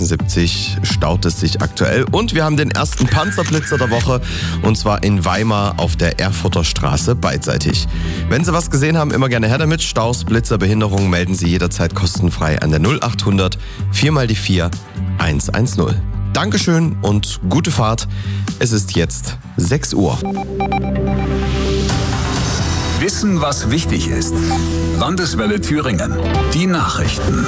A76 staut es sich aktuell. Und wir haben den ersten Panzerblitzer der Woche, und zwar in Weimar auf der Erfurter Straße beidseitig. Wenn Sie was gesehen haben, immer gerne her damit. Staus, Blitzer, Behinderungen melden Sie jederzeit kostenfrei an der 0800 4x4 110. Dankeschön und gute Fahrt. Es ist jetzt 6 Uhr. Wissen, was wichtig ist. Landeswelle Thüringen. Die Nachrichten.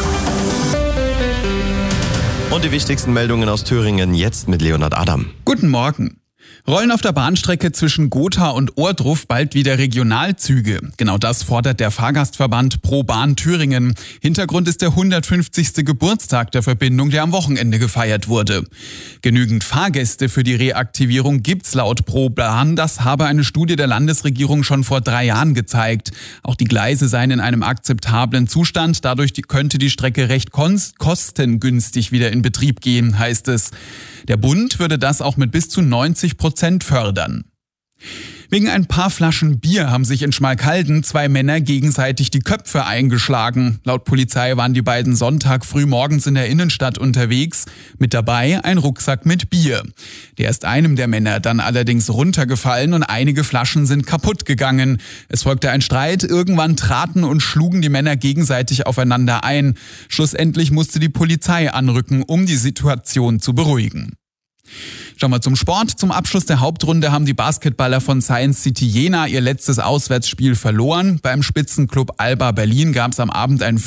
Und die wichtigsten Meldungen aus Thüringen jetzt mit Leonhard Adam. Guten Morgen. Rollen auf der Bahnstrecke zwischen Gotha und Ohrdruf bald wieder Regionalzüge. Genau das fordert der Fahrgastverband Pro Bahn Thüringen. Hintergrund ist der 150. Geburtstag der Verbindung, der am Wochenende gefeiert wurde. Genügend Fahrgäste für die Reaktivierung gibt's laut Pro Bahn. Das habe eine Studie der Landesregierung schon vor 3 Jahren gezeigt. Auch die Gleise seien in einem akzeptablen Zustand. Dadurch könnte die Strecke recht kostengünstig wieder in Betrieb gehen, heißt es. Der Bund würde das auch mit bis zu 90% fördern. Wegen ein paar Flaschen Bier haben sich in Schmalkalden 2 Männer gegenseitig die Köpfe eingeschlagen. Laut Polizei waren die beiden Sonntag früh morgens in der Innenstadt unterwegs. Mit dabei ein Rucksack mit Bier. Der ist einem der Männer dann allerdings runtergefallen und einige Flaschen sind kaputt gegangen. Es folgte ein Streit. Irgendwann traten und schlugen die Männer gegenseitig aufeinander ein. Schlussendlich musste die Polizei anrücken, um die Situation zu beruhigen. Schauen wir zum Sport. Zum Abschluss der Hauptrunde haben die Basketballer von Science City Jena ihr letztes Auswärtsspiel verloren. Beim Spitzenclub Alba Berlin gab es am Abend ein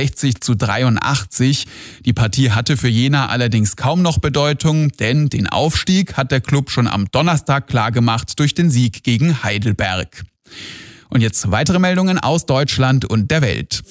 65:83. Die Partie hatte für Jena allerdings kaum noch Bedeutung, denn den Aufstieg hat der Club schon am Donnerstag klargemacht durch den Sieg gegen Heidelberg. Und jetzt weitere Meldungen aus Deutschland und der Welt.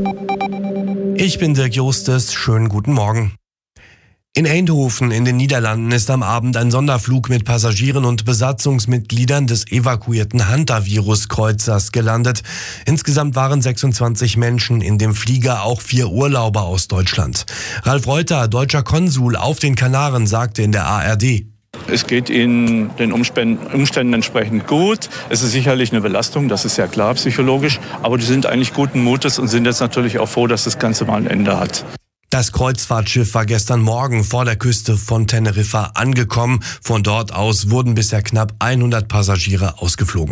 Ich bin Dirk Justus. Schönen guten Morgen. In Eindhoven in den Niederlanden ist am Abend ein Sonderflug mit Passagieren und Besatzungsmitgliedern des evakuierten Hantavirus-Kreuzers gelandet. Insgesamt waren 26 Menschen in dem Flieger, auch 4 Urlauber aus Deutschland. Ralf Reuter, deutscher Konsul auf den Kanaren, sagte in der ARD: Es geht Ihnen den Umständen entsprechend gut. Es ist sicherlich eine Belastung, das ist ja klar psychologisch. Aber die sind eigentlich guten Mutes und sind jetzt natürlich auch froh, dass das Ganze mal ein Ende hat. Das Kreuzfahrtschiff war gestern Morgen vor der Küste von Teneriffa angekommen. Von dort aus wurden bisher knapp 100 Passagiere ausgeflogen.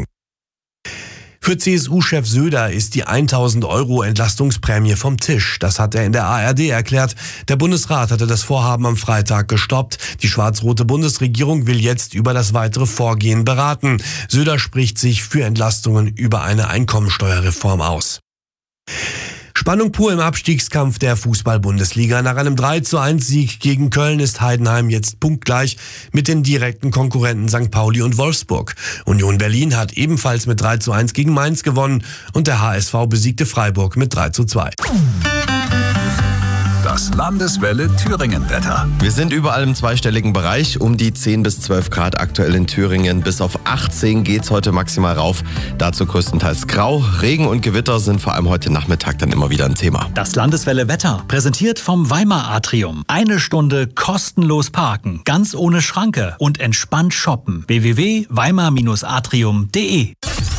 Für CSU-Chef Söder ist die 1.000 € Entlastungsprämie vom Tisch. Das hat er in der ARD erklärt. Der Bundesrat hatte das Vorhaben am Freitag gestoppt. Die schwarz-rote Bundesregierung will jetzt über das weitere Vorgehen beraten. Söder spricht sich für Entlastungen über eine Einkommensteuerreform aus. Spannung pur im Abstiegskampf der Fußball-Bundesliga. Nach einem 3:1-Sieg gegen Köln ist Heidenheim jetzt punktgleich mit den direkten Konkurrenten St. Pauli und Wolfsburg. Union Berlin hat ebenfalls mit 3:1 gegen Mainz gewonnen und der HSV besiegte Freiburg mit 3:2. Das Landeswelle Thüringen-Wetter. Wir sind überall im zweistelligen Bereich, um die 10 bis 12 Grad aktuell in Thüringen. Bis auf 18 geht's heute maximal rauf. Dazu größtenteils grau. Regen und Gewitter sind vor allem heute Nachmittag dann immer wieder ein Thema. Das Landeswelle Wetter, präsentiert vom Weimar Atrium. 1 Stunde kostenlos parken, ganz ohne Schranke und entspannt shoppen. www.weimar-atrium.de.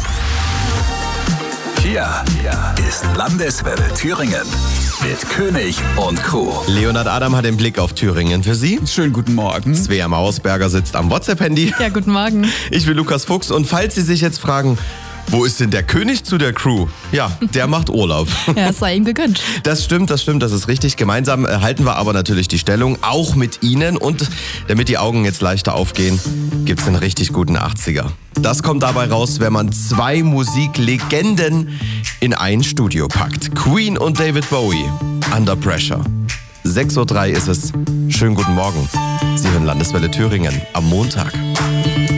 Hier ist Landeswelle Thüringen mit König und Co. Leonhard Adam hat den Blick auf Thüringen für Sie. Schönen guten Morgen. Svea Mausberger sitzt am WhatsApp-Handy. Ja, guten Morgen. Ich bin Lukas Fuchs und falls Sie sich jetzt fragen, wo ist denn der König zu der Crew? Ja, der macht Urlaub. Ja, es sei ihm gegönnt. Das stimmt, das ist richtig. Gemeinsam halten wir aber natürlich die Stellung, auch mit Ihnen. Und damit die Augen jetzt leichter aufgehen, gibt's einen richtig guten 80er. Das kommt dabei raus, wenn man 2 Musiklegenden in ein Studio packt. Queen und David Bowie, Under Pressure. 6:03 Uhr ist es. Schönen guten Morgen. Sie hören Landeswelle Thüringen am Montag.